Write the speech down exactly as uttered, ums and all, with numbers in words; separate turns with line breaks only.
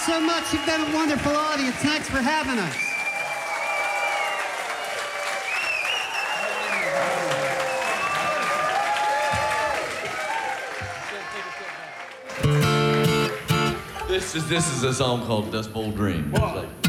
so much. You've been a wonderful audience. Thanks for having us.
This is this is a song called Dust Bowl Dream. It's like,